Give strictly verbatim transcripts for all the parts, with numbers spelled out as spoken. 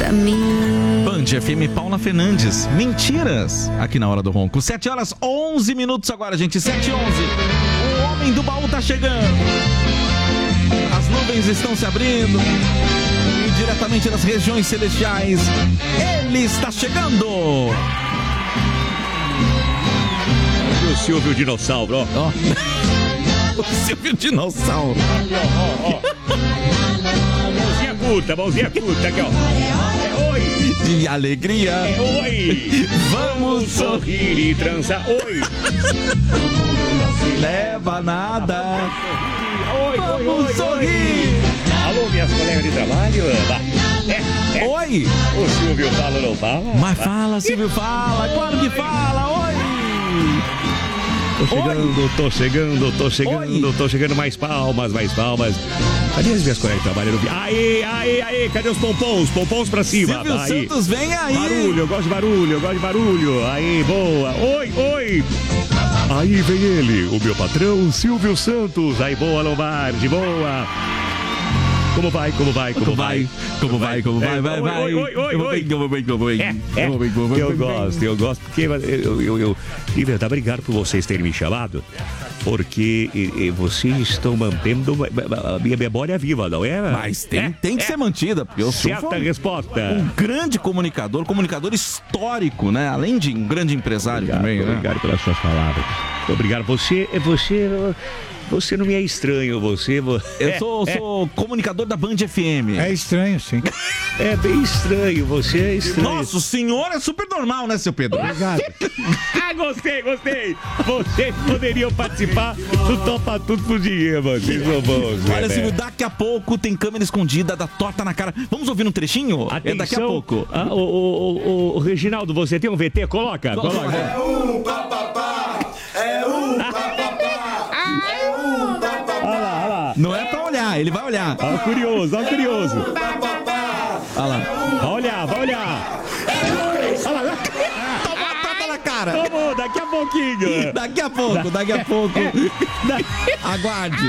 pra mim. Band F M, Paula Fernandes. Mentiras, aqui na Hora do Ronco. sete horas, onze minutos agora, gente. sete e onze. O homem do baú tá chegando. As nuvens estão se abrindo. E diretamente das regiões celestiais, ele está chegando. O Silvio Dinossauro, ó. Ó. O Silvio Dinossauro. Ó, ó, ó. Mãozinha curta, mãozinha curta aqui, ó. É oi. De alegria. É oi. Vamos Sorrir e transar. Oi. Não se leva nada. Oi, oi, Vamos oi, sorrir. oi. Alô, minhas colegas de trabalho. É, é. Oi. O Silvio fala ou não fala? Mas fala, Silvio, fala. Claro que fala. Oi. Tô chegando, tô chegando, tô chegando, Oi. tô chegando, mais palmas, mais palmas. Cadê as minhas colegas de trabalho? Eu não vi. Aê, aê, aê, cadê os pompons? Pompons pra cima. Silvio Aí. Santos, vem aí. Barulho, eu gosto de barulho, eu gosto de barulho. Aí, boa. Oi, oi. Aí vem ele, o meu patrão, Silvio Santos. Aí, boa, Lombardi, boa. Como vai, como vai, como, Como vai? vai? Como vai, como vai, É, vai, vai. Oi, oi, oi, Como oi. vai, como vai, como vai. É, é, Como vai, como vai, eu como vai. gosto, eu gosto, porque eu, eu, eu, de verdade, obrigado por vocês terem me chamado, porque e, e, vocês estão mantendo a minha memória viva, não é? Mas tem, é, tem que é. ser mantida, porque eu sou Certa um, resposta. um grande comunicador, comunicador histórico, né? Além de um grande empresário Obrigado, também, né? obrigado pelas suas palavras. Obrigado. Você, você, você não me é estranho, você... Eu é, sou, é, sou comunicador da Band F M. É estranho, sim. É bem estranho, você é estranho. Nossa, o senhor é super normal, né, seu Pedro? Obrigado. Ah, gostei, gostei. Vocês poderiam participar do Topa Tudo por Dinheiro, vocês são bons. Olha, né? Silvio, daqui a pouco tem câmera escondida da torta na cara. Vamos ouvir um trechinho? Atenção, É daqui a pouco. Ah, o, o, o, o Reginaldo, você tem um V T? Coloca, coloca. É um papapá, é um papapá, é um papapá, Olha lá, olha lá. Não é pra olhar, ele vai olhar. Olha o curioso, olha o curioso. papapá. Olha lá. Vai olhar, vai olhar. Olha lá. Toma a torta na cara. Tomou, daqui a pouquinho. Daqui a pouco, daqui a pouco. Aguarde.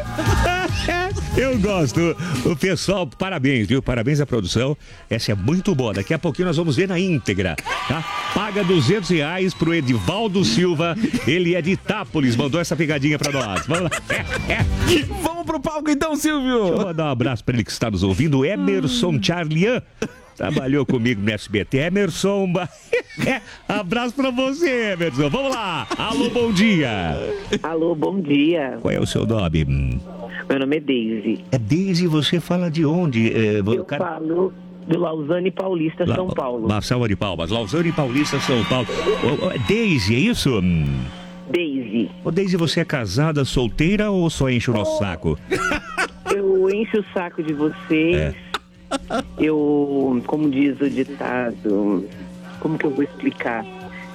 Eu gosto. O pessoal, parabéns, viu? Parabéns à produção. Essa é muito boa. Daqui a pouquinho nós vamos ver na íntegra, tá? Paga duzentos reais pro Edivaldo Silva. Ele é de Itápolis, mandou essa pegadinha pra nós. Vamos lá. É, é. Vamos pro palco então, Silvio. Deixa eu mandar um abraço pra ele que está nos ouvindo. Emerson Charlian. Trabalhou comigo no S B T. Emerson. É, abraço pra você, Emerson. Vamos lá. Alô, bom dia. Alô, bom dia. Qual é o seu nome? Meu nome é Deise. É Deise, você fala de onde? É, Eu falo do Lausanne Paulista, La- São Paulo. Uma salva de palmas. Lausanne Paulista, São Paulo. Ô, ô, Deise, é isso? Deise. Ô, Deise, você é casada, solteira ou só enche o nosso saco? Eu encho o saco de vocês. É. Eu, como diz o ditado, como que eu vou explicar?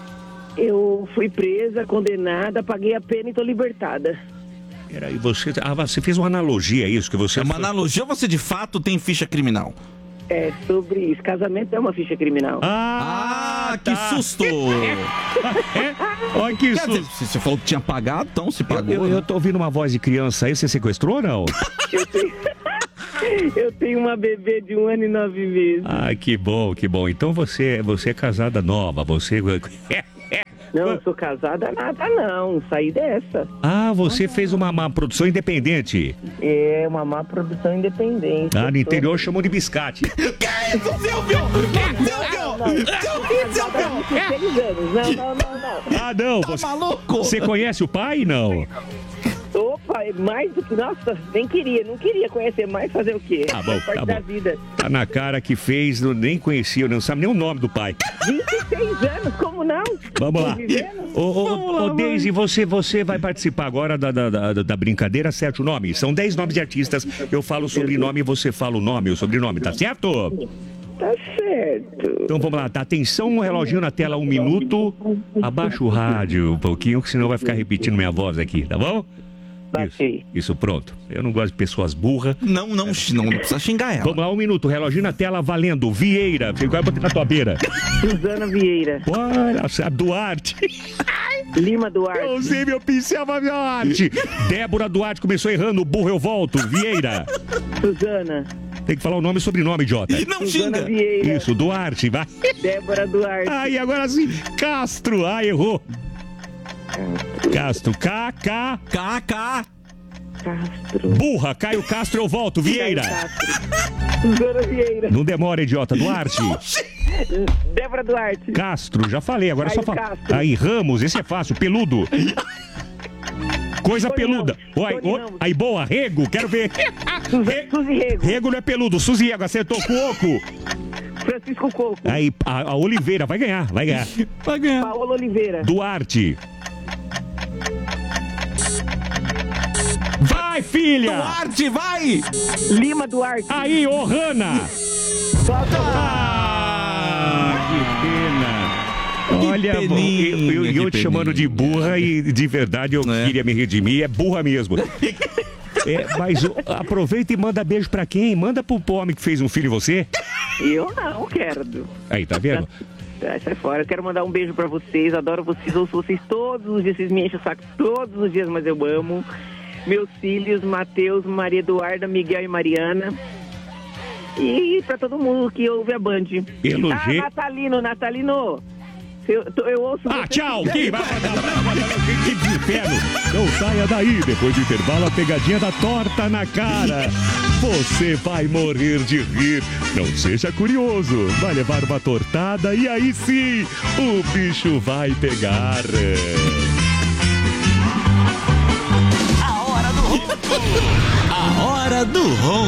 Eu fui presa, condenada, paguei a pena e tô libertada. Peraí, você, ah, você fez uma analogia a isso, que você... É uma analogia ou você de fato tem ficha criminal? É sobre isso. Casamento é uma ficha criminal. Ah, Ah, tá. que susto! É? Olha que Quer dizer, susto. se você falou que tinha pagado, então se Eu, pagou. eu, eu tô ouvindo uma voz de criança aí, você sequestrou ou não? Eu tenho... eu tenho uma bebê de um ano e nove meses. Ah, que bom, que bom. Então você, você é casada nova, você... Não, eu sou casada nada não, saí dessa. Ah, você fez uma, uma produção independente. É uma má produção independente. Ah, no interior chamam de biscate. Que é isso, Silvio? Silvio! Silvio, Silvio! dezesseis anos, não, não, não, não. Ah, não. Tá Você, maluco? você conhece o pai, não? Opa, é mais do que... Nossa, nem queria, não queria conhecer mais, fazer o quê? Tá bom, Faz parte tá da bom. vida. Tá na cara que fez, não, nem conhecia, não sabe nem o nome do pai. vinte e seis anos, como não? Vamos lá. Convivendo? Ô, ô, Vamos lá, ô Deise, você, você vai participar agora da, da, da, da brincadeira, certo o nome? São dez nomes de artistas, eu falo o sobrenome e você fala o nome, o sobrenome, tá certo? Tá certo. Então vamos lá, tá? Atenção, um reloginho na tela, um minuto. Abaixa o rádio um pouquinho, que senão vai ficar repetindo minha voz aqui, tá bom? Isso, Ok. isso, pronto. Eu não gosto de pessoas burras. Não, não, não, não precisa xingar ela. Vamos lá, um minuto, reloginho na tela, valendo. Vieira, você vai botar na tua beira. Suzana Vieira. Olha, a Duarte. Lima Duarte. Eu usei meu pincel, mas Duarte. Débora Duarte começou errando, burro eu volto. Vieira. Suzana. Tem que falar o nome e sobrenome, idiota. Não Suzana xinga. Vieira. Isso, Duarte, vai. Débora Duarte. Ai, agora sim. Castro, ai, errou. Castro, K, K. K, K. Castro. Burra, Caio Castro, eu volto. Vieira. Castro. Suzana Vieira. Não demora, idiota. Duarte. Débora Duarte. Castro, já falei, agora Caio só fala. Castro. Aí, Ramos, esse é fácil, peludo. Coisa Tony peluda. Ramos, Oi, Tony oi, Ramos. aí, boa, Rego, quero ver. Suzy, Suzy Rego. Rego não é peludo, Suzy Rego, acertou Cuoco. Francisco Coco. Aí, a, a Oliveira, vai ganhar, vai ganhar. Vai ganhar. Paola Oliveira. Duarte. Vai, filha! Duarte, vai! Lima Duarte. Aí, ô Hanna! Ah. Ah, que pena! Olha, bom, peninha, eu, eu, eu que te chamando de burra e de verdade eu É. queria me redimir, é burra mesmo. É, mas ó, aproveita e manda beijo pra quem? Manda pro homem que fez um filho em você? Eu não quero. Aí, tá vendo? Ah, sai fora. Eu quero mandar um beijo pra vocês. Adoro vocês. Ouço vocês todos os dias. Vocês me enchem o saco todos os dias, mas eu amo. Meus filhos, Matheus, Maria Eduarda, Miguel e Mariana. E pra todo mundo que ouve a Band. Elogie- Ah, Natalino, Natalino. Eu, eu ouço Ah, você. tchau! Que vai mandar que que inferno! Não saia daí! Depois do intervalo, a pegadinha da torta na cara. Você vai morrer de rir. Não seja curioso. Vai levar uma tortada e aí sim, o bicho vai pegar. A hora do ronco. A hora do ronco.